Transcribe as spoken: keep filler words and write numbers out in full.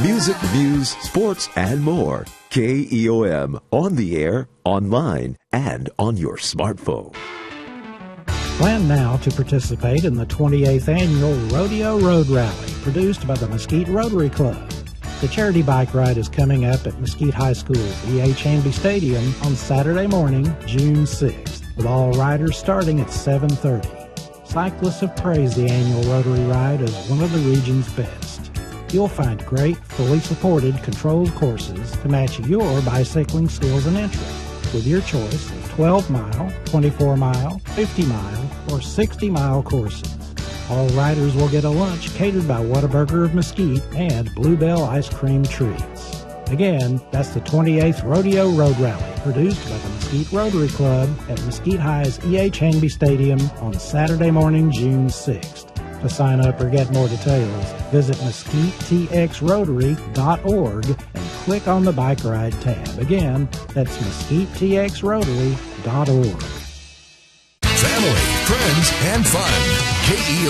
Music, news, sports, and more. K E O M, on the air, online, and on your smartphone. Plan now to participate in the twenty-eighth Annual Rodeo Road Rally, produced by the Mesquite Rotary Club. The charity bike ride is coming up at Mesquite High School's E H. Hanby Stadium on Saturday morning, June sixth, with all riders starting at seven thirty. Cyclists have praised the annual Rotary Ride as one of the region's best. You'll find great, fully supported, controlled courses to match your bicycling skills and interests, with your choice of twelve mile, twenty-four mile, fifty mile, or sixty mile courses. All riders will get a lunch catered by Whataburger of Mesquite and Bluebell Ice Cream Treats. Again, that's the twenty-eighth Rodeo Road Rally, produced by the Mesquite Rotary Club at Mesquite High's E H. Hanby Stadium on Saturday morning, June sixth. To sign up or get more details, visit mesquite t x rotary dot org and click on the Bike Ride tab. Again, that's mesquite t x rotary dot org. Family, friends, and fun. K E